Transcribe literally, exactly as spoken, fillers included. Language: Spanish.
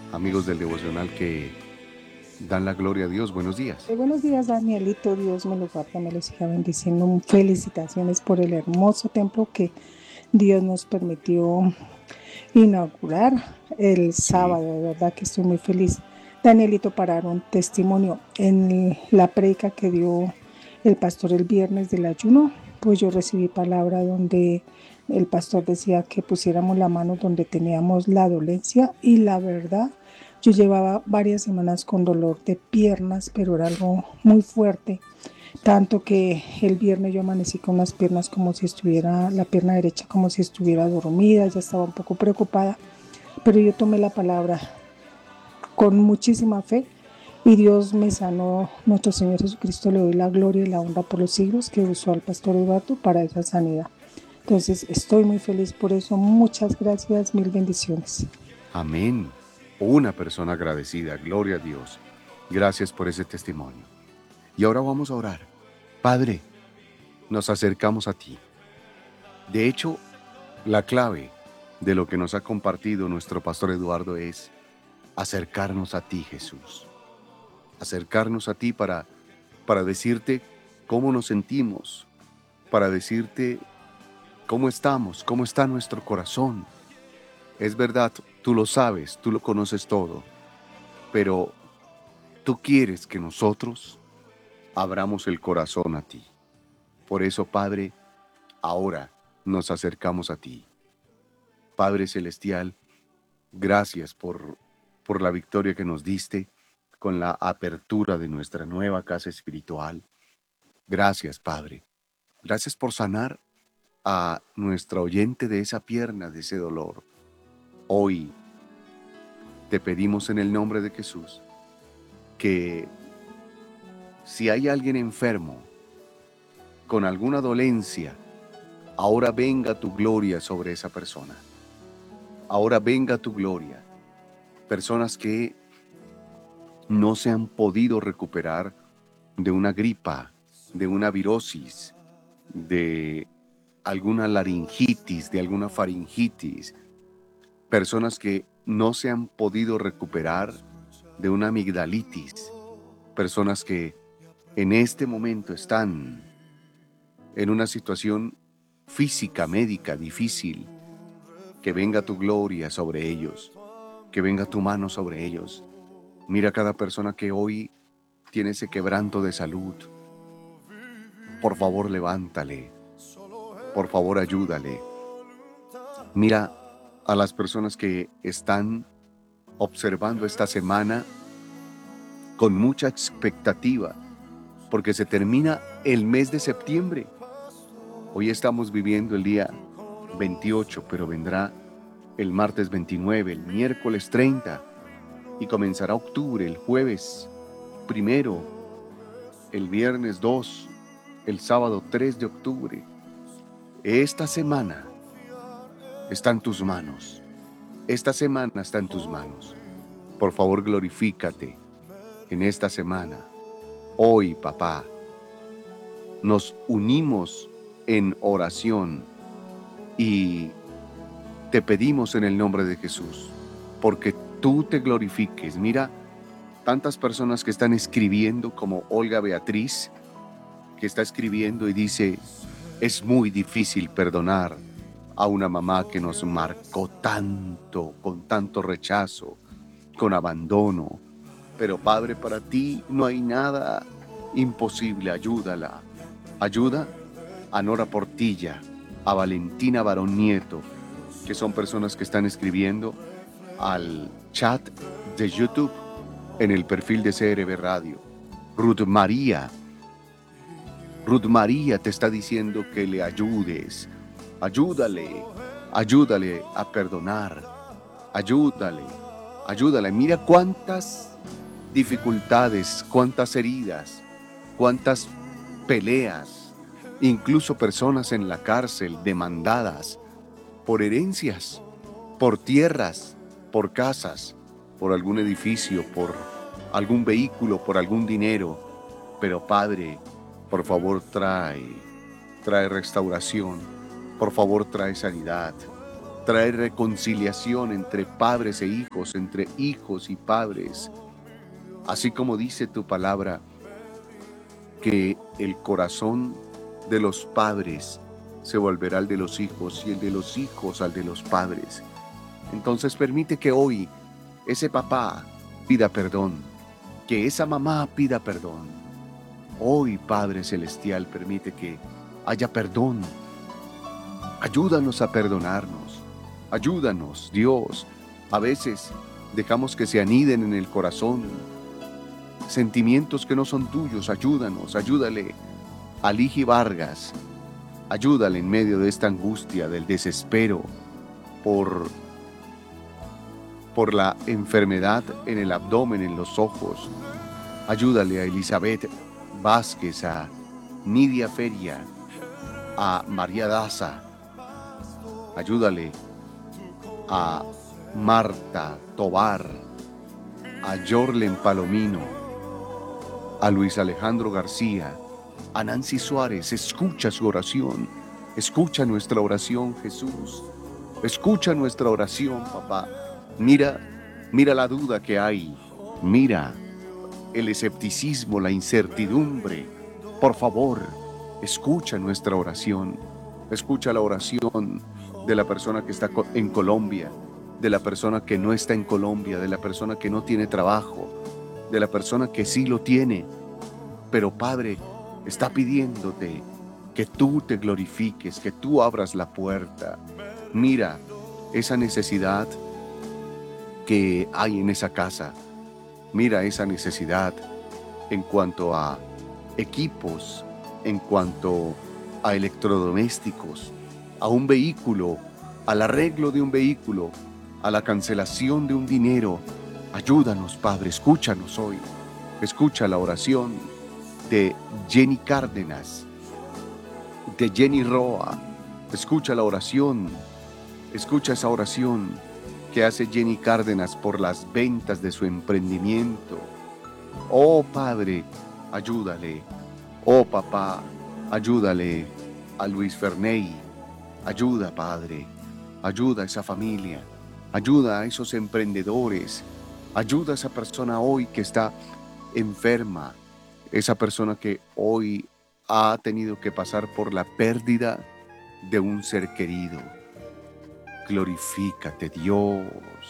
amigos del devocional que dan la gloria a Dios. Buenos días. Eh, buenos días, Danielito. Dios me lo guarda, me lo siga bendiciendo. Felicitaciones por el hermoso templo que Dios nos permitió inaugurar el Sí, sábado. De verdad que estoy muy feliz, Danielito, para dar un testimonio. En la predica que dio el pastor el viernes del ayuno, pues yo recibí palabra donde el pastor decía que pusiéramos la mano donde teníamos la dolencia, y la verdad, yo llevaba varias semanas con dolor de piernas, pero era algo muy fuerte, tanto que el viernes yo amanecí con las piernas como si estuviera, la pierna derecha como si estuviera dormida. Ya estaba un poco preocupada, pero yo tomé la palabra con muchísima fe y Dios me sanó. Nuestro Señor Jesucristo, le doy la gloria y la honra por los siglos, que usó al pastor Eduardo para esa sanidad. Entonces estoy muy feliz por eso. Muchas gracias, mil bendiciones. amén. Una persona agradecida, gloria a Dios. Gracias por ese testimonio. Y ahora vamos a orar. Padre, nos acercamos a ti. De hecho, la clave de lo que nos ha compartido nuestro pastor Eduardo es acercarnos a ti, Jesús. Acercarnos a ti para, para decirte cómo nos sentimos, para decirte cómo estamos, cómo está nuestro corazón. Es verdad, tú lo sabes, tú lo conoces todo, pero tú quieres que nosotros abramos el corazón a ti. Por eso, Padre, ahora nos acercamos a ti. Padre Celestial, gracias por, por la victoria que nos diste con la apertura de nuestra nueva casa espiritual. Gracias, Padre. Gracias por sanar a nuestra oyente de esa pierna, de ese dolor. Hoy te pedimos en el nombre de Jesús que si hay alguien enfermo, con alguna dolencia, ahora venga tu gloria sobre esa persona. Ahora venga tu gloria. Personas que no se han podido recuperar de una gripa, de una virosis, de alguna laringitis, de alguna faringitis. Personas que no se han podido recuperar de una amigdalitis. Personas que en este momento están en una situación física, médica, difícil. Que venga tu gloria sobre ellos, que venga tu mano sobre ellos. Mira a cada persona que hoy tiene ese quebranto de salud. Por favor, levántale. Por favor, ayúdale. Mira a las personas que están observando esta semana con mucha expectativa, porque se termina el mes de septiembre. Hoy estamos viviendo el día veintiocho, pero vendrá el martes veintinueve, el miércoles treinta, y comenzará octubre, el jueves primero, el viernes dos, el sábado tres de octubre. Esta semana está en tus manos. Esta semana está en tus manos. Por favor, glorifícate en esta semana. Hoy, papá, nos unimos en oración y te pedimos en el nombre de Jesús, porque tú te glorifiques. Mira, tantas personas que están escribiendo, como Olga Beatriz, que está escribiendo y dice: es muy difícil perdonar a una mamá que nos marcó tanto, con tanto rechazo, con abandono. Pero Padre, para ti no hay nada imposible. Ayúdala. Ayuda a Nora Portilla, a Valentina Barón Nieto, que son personas que están escribiendo al chat de YouTube en el perfil de C R B Radio. Ruth María, Ruth María te está diciendo que le ayudes. Ayúdale, ayúdale a perdonar. Ayúdale, ayúdale. Mira cuántas dificultades, cuántas heridas, cuántas peleas, incluso personas en la cárcel demandadas por herencias, por tierras, por casas, por algún edificio, por algún vehículo, por algún dinero. Pero Padre, por favor trae, trae restauración, por favor trae sanidad. traer reconciliación entre padres e hijos, entre hijos y padres. Así como dice tu palabra, que el corazón de los padres se volverá al de los hijos y el de los hijos al de los padres. Entonces permite que hoy ese papá pida perdón, que esa mamá pida perdón. Hoy, Padre Celestial, permite que haya perdón. Ayúdanos a perdonarnos. Ayúdanos, Dios. A veces dejamos que se aniden en el corazón sentimientos que no son tuyos. Ayúdanos, ayúdale a Ligi Vargas. Ayúdale en medio de esta angustia, del desespero, por, por la enfermedad en el abdomen, en los ojos. Ayúdale a Elizabeth Vázquez, a Nidia Feria, a María Daza. Ayúdale a Marta Tobar, a Jorlen Palomino, a Luis Alejandro García, a Nancy Suárez. Escucha su oración, escucha nuestra oración, Jesús. Escucha nuestra oración, papá. Mira, mira la duda que hay. Mira el escepticismo, la incertidumbre. Por favor, escucha nuestra oración. Escucha la oración de la persona que está en Colombia, de la persona que no está en Colombia, de la persona que no tiene trabajo, de la persona que sí lo tiene. Pero Padre, está pidiéndote que tú te glorifiques, que tú abras la puerta. Mira esa necesidad que hay en esa casa. Mira esa necesidad en cuanto a equipos, en cuanto a electrodomésticos, a un vehículo, al arreglo de un vehículo, a la cancelación de un dinero. Ayúdanos, Padre, escúchanos hoy. Escucha la oración de Jenny Cárdenas, de Jenny Roa. Escucha la oración, escucha esa oración que hace Jenny Cárdenas por las ventas de su emprendimiento. Oh Padre, ayúdale. Oh Papá, ayúdale a Luis Ferney. Ayuda, Padre. Ayuda a esa familia. Ayuda a esos emprendedores. Ayuda a esa persona hoy que está enferma. Esa persona que hoy ha tenido que pasar por la pérdida de un ser querido. Glorifícate, Dios.